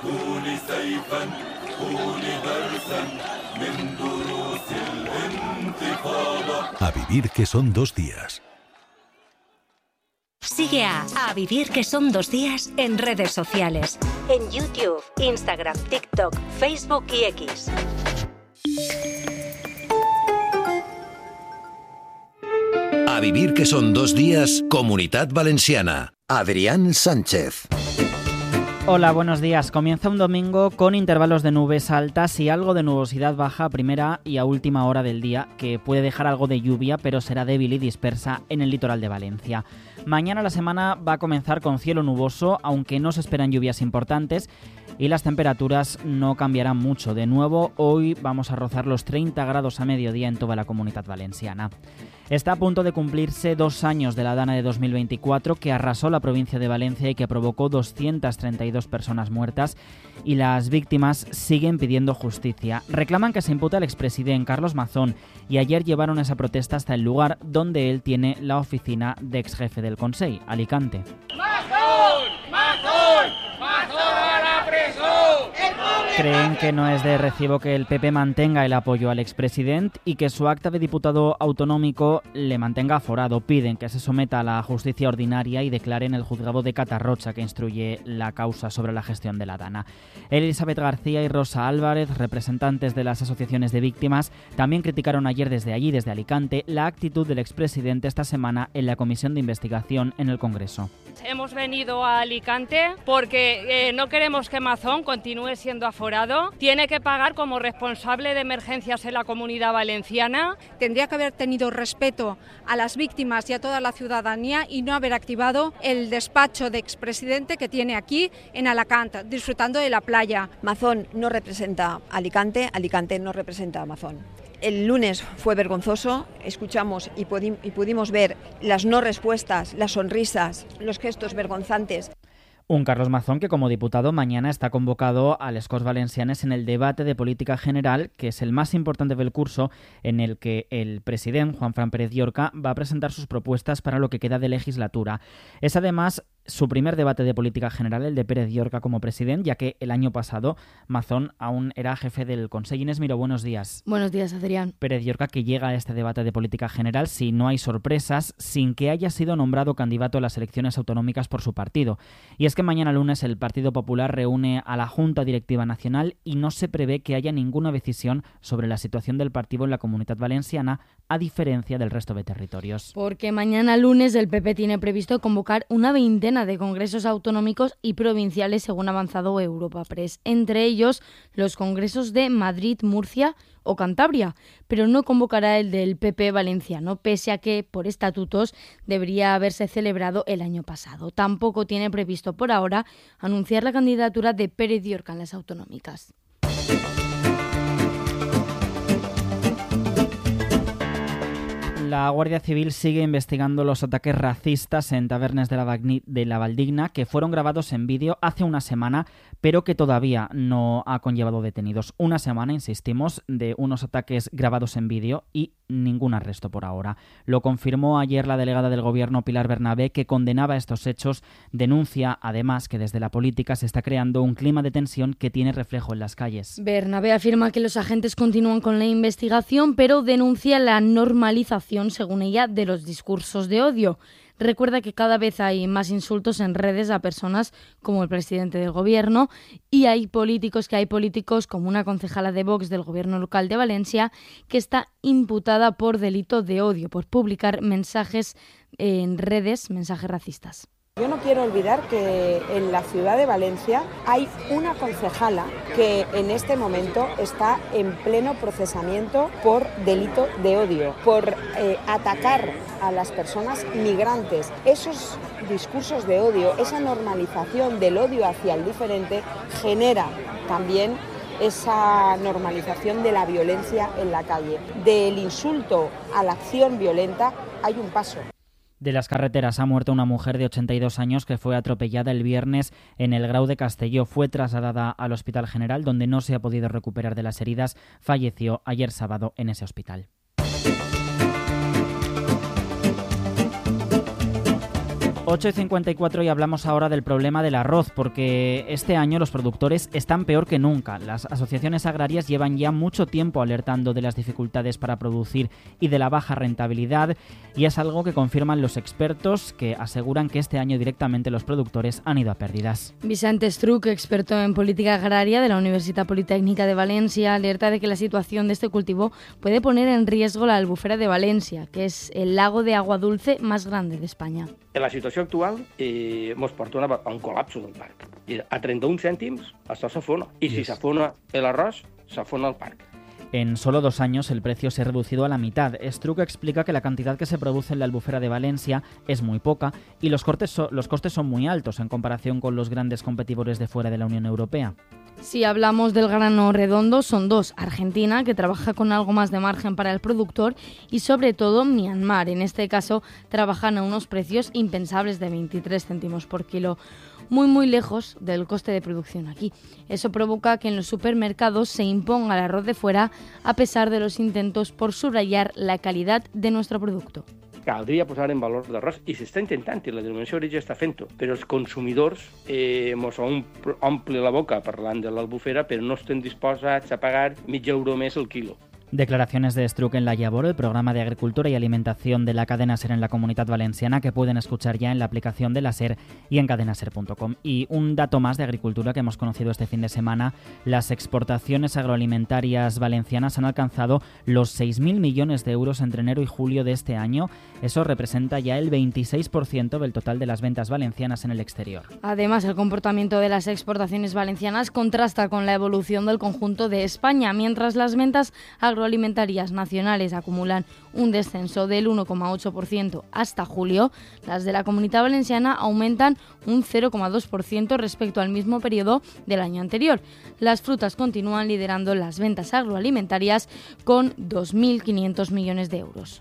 A vivir que son 2 días. Sigue a Vivir que son 2 días en redes sociales. En YouTube, Instagram, TikTok, Facebook y X. A vivir que son 2 días, Comunitat Valenciana. Adrián Sánchez. Hola, buenos días. Comienza un domingo con intervalos de nubes altas y algo de nubosidad baja a primera y a última hora del día, que puede dejar algo de lluvia, pero será débil y dispersa en el litoral de Valencia. Mañana la semana va a comenzar con cielo nuboso, aunque no se esperan lluvias importantes, y las temperaturas no cambiarán mucho. De nuevo, hoy vamos a rozar los 30 grados a mediodía en toda la Comunitat Valenciana. Está a punto de cumplirse 2 años de la Dana de 2024, que arrasó la provincia de Valencia y que provocó 232 personas muertas, y las víctimas siguen pidiendo justicia. Reclaman que se impute al expresidente Carlos Mazón y ayer llevaron esa protesta hasta el lugar donde él tiene la oficina de exjefe del Consell, Alicante. ¡Mazón! ¡Mazón! ¡Mazón a la presó! Creen que no es de recibo que el PP mantenga el apoyo al expresidente y que su acta de diputado autonómico le mantenga aforado. Piden que se someta a la justicia ordinaria y declare en el juzgado de Catarrocha, que instruye la causa sobre la gestión de la Dana. Elizabeth García y Rosa Álvarez, representantes de las asociaciones de víctimas, también criticaron ayer desde allí, desde Alicante, la actitud del expresidente esta semana en la comisión de investigación en el Congreso. Hemos venido a Alicante porque no queremos que Mazón continúe siendo aforado. Tiene que pagar como responsable de emergencias en la Comunidad Valenciana. Tendría que haber tenido respeto a las víctimas y a toda la ciudadanía y no haber activado el despacho de expresidente que tiene aquí en Alacant, disfrutando de la playa. Mazón no representa Alicante, Alicante no representa a Mazón. El lunes fue vergonzoso, escuchamos y pudimos ver las no respuestas, las sonrisas, los gestos vergonzantes. Un Carlos Mazón que como diputado mañana está convocado a les Corts Valencianes en el debate de política general, que es el más importante del curso, en el que el presidente Juanfran Pérez Llorca va a presentar sus propuestas para lo que queda de legislatura. Es además su primer debate de política general, el de Pérez Llorca como presidente, ya que el año pasado Mazón aún era jefe del Consell. Inés Miró, buenos días. Buenos días, Adrián. Pérez Llorca que llega a este debate de política general, si no hay sorpresas, sin que haya sido nombrado candidato a las elecciones autonómicas por su partido. Y es que mañana lunes el Partido Popular reúne a la Junta Directiva Nacional y no se prevé que haya ninguna decisión sobre la situación del partido en la Comunitat Valenciana, a diferencia del resto de territorios. Porque mañana lunes el PP tiene previsto convocar una veintena de congresos autonómicos y provinciales, según ha avanzado Europa Press. Entre ellos, los congresos de Madrid, Murcia o Cantabria, pero no convocará el del PP valenciano, pese a que, por estatutos, debería haberse celebrado el año pasado. Tampoco tiene previsto por ahora anunciar la candidatura de Pérez Llorca en las autonómicas. La Guardia Civil sigue investigando los ataques racistas en tabernes de la Valdigna, que fueron grabados en vídeo hace una semana, pero que todavía no ha conllevado detenidos. Una semana, insistimos, de unos ataques grabados en vídeo y ningún arresto por ahora. Lo confirmó ayer la delegada del Gobierno, Pilar Bernabé, que condenaba estos hechos. Denuncia, además, que desde la política se está creando un clima de tensión que tiene reflejo en las calles. Bernabé afirma que los agentes continúan con la investigación, pero denuncia la normalización, según ella, de los discursos de odio. Recuerda que cada vez hay más insultos en redes a personas como el presidente del gobierno y hay políticos como una concejala de Vox del gobierno local de Valencia que está imputada por delito de odio, por publicar mensajes en redes, mensajes racistas. Yo no quiero olvidar que en la ciudad de Valencia hay una concejala que en este momento está en pleno procesamiento por delito de odio, por atacar a las personas migrantes. Esos discursos de odio, esa normalización del odio hacia el diferente genera también esa normalización de la violencia en la calle. Del insulto a la acción violenta hay un paso. De las carreteras ha muerto una mujer de 82 años que fue atropellada el viernes en el Grau de Castelló. Fue trasladada al Hospital General, donde no se ha podido recuperar de las heridas. Falleció ayer sábado en ese hospital. 8:54 y hablamos ahora del problema del arroz, porque este año los productores están peor que nunca. Las asociaciones agrarias llevan ya mucho tiempo alertando de las dificultades para producir y de la baja rentabilidad, y es algo que confirman los expertos, que aseguran que este año directamente los productores han ido a pérdidas. Vicente Estruch, experto en política agraria de la Universitat Politécnica de Valencia, alerta de que la situación de este cultivo puede poner en riesgo la Albufera de Valencia, que es el lago de agua dulce más grande de España. En la situació actual ens porta a un col·lapse del parc. A 31 cèntims això s'afona. I si s'afona l'arròs, s'afona el parc. En solo 2 años el precio se ha reducido a la mitad. Estruch explica que la cantidad que se produce en la Albufera de Valencia es muy poca y los costes son muy altos en comparación con los grandes competidores de fuera de la Unión Europea. Si hablamos del grano redondo, son dos: Argentina, que trabaja con algo más de margen para el productor, y sobre todo Myanmar. En este caso trabajan a unos precios impensables de 23 céntimos por kilo, muy lejos del coste de producción aquí. Eso provoca que en los supermercados se imponga el arroz de fuera, a pesar de los intentos por subrayar la calidad de nuestro producto. Caldria posar en valor l'arròs, i s'està intentant, i la denominació d'origen està fent-ho, però els consumidors mos omple la boca parlant de l'Albufera, però no estem disposats a pagar €1 més el quilo. Declaraciones de Estruch en La Llavor, el programa de agricultura y alimentación de la cadena SER en la Comunidad Valenciana, que pueden escuchar ya en la aplicación de la SER y en cadenaser.com. Y un dato más de agricultura que hemos conocido este fin de semana: las exportaciones agroalimentarias valencianas han alcanzado los 6.000 millones de euros entre enero y julio de este año. Eso representa ya el 26% del total de las ventas valencianas en el exterior. Además, el comportamiento de las exportaciones valencianas contrasta con la evolución del conjunto de España, mientras las ventas agroalimentarias nacionales acumulan un descenso del 1,8% hasta julio. Las de la Comunidad Valenciana aumentan un 0,2% respecto al mismo periodo del año anterior. Las frutas continúan liderando las ventas agroalimentarias con 2.500 millones de euros.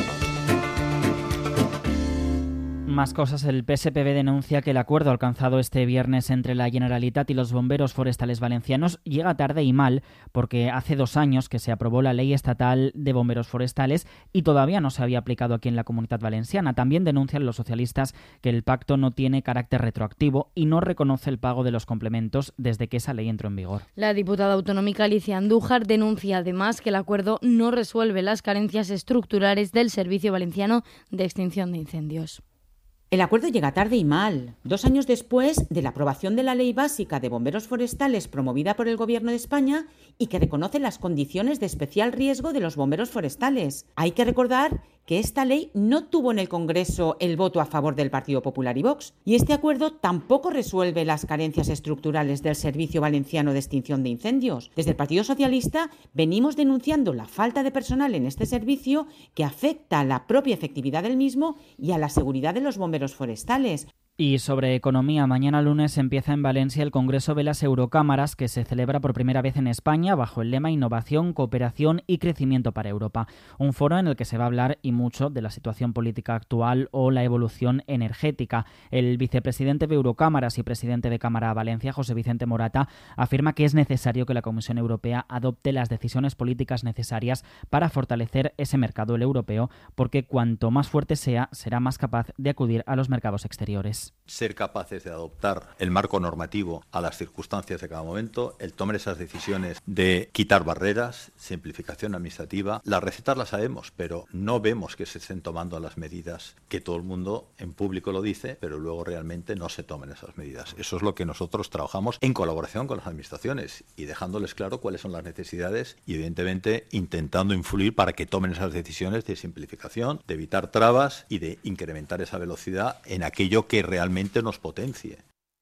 Más cosas. El PSPV denuncia que el acuerdo alcanzado este viernes entre la Generalitat y los bomberos forestales valencianos llega tarde y mal, porque hace 2 años que se aprobó la ley estatal de bomberos forestales y todavía no se había aplicado aquí en la Comunidad Valenciana. También denuncian los socialistas que el pacto no tiene carácter retroactivo y no reconoce el pago de los complementos desde que esa ley entró en vigor. La diputada autonómica Alicia Andújar denuncia además que el acuerdo no resuelve las carencias estructurales del Servicio Valenciano de Extinción de Incendios. El acuerdo llega tarde y mal. 2 años después de la aprobación de la Ley Básica de Bomberos Forestales promovida por el Gobierno de España y que reconoce las condiciones de especial riesgo de los bomberos forestales. Hay que recordar que esta ley no tuvo en el Congreso el voto a favor del Partido Popular y Vox, y este acuerdo tampoco resuelve las carencias estructurales del Servicio Valenciano de Extinción de Incendios. Desde el Partido Socialista venimos denunciando la falta de personal en este servicio, que afecta a la propia efectividad del mismo y a la seguridad de los bomberos forestales. Y sobre economía, mañana lunes empieza en Valencia el Congreso de las Eurocámaras, que se celebra por primera vez en España bajo el lema Innovación, Cooperación y Crecimiento para Europa. Un foro en el que se va a hablar y mucho de la situación política actual o la evolución energética. El vicepresidente de Eurocámaras y presidente de Cámara Valencia, José Vicente Morata, afirma que es necesario que la Comisión Europea adopte las decisiones políticas necesarias para fortalecer ese mercado, el europeo, porque cuanto más fuerte sea, será más capaz de acudir a los mercados exteriores. Ser capaces de adoptar el marco normativo a las circunstancias de cada momento, el tomar esas decisiones de quitar barreras, simplificación administrativa. Las recetas las sabemos, pero no vemos que se estén tomando las medidas que todo el mundo en público lo dice, pero luego realmente no se tomen esas medidas. Eso es lo que nosotros trabajamos en colaboración con las administraciones y dejándoles claro cuáles son las necesidades y evidentemente intentando influir para que tomen esas decisiones de simplificación, de evitar trabas y de incrementar esa velocidad en aquello que realmente nos potencie.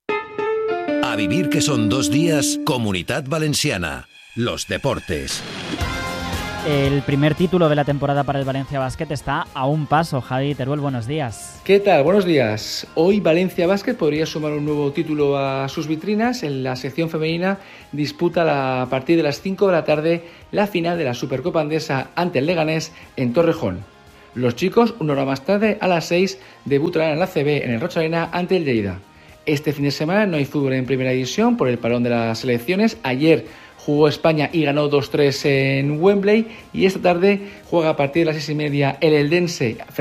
A vivir que son 2 días, Comunidad Valenciana. Los deportes. El primer título de la temporada para el Valencia Basket está a un paso. Javi Teruel, buenos días. ¿Qué tal? Buenos días. Hoy Valencia Basket podría sumar un nuevo título a sus vitrinas. En la sección femenina disputa a partir de las 5 de la tarde la final de la Supercopa Andesa ante el Leganés en Torrejón. Los chicos, 1 hora más tarde, a las 6, debutarán en la CB en el Rocha Arena ante el Lleida. Este fin de semana no hay fútbol en primera división por el parón de las selecciones. Ayer jugó España y ganó 2-3 en Wembley, y esta tarde juega a partir de las 6:30 el Eldense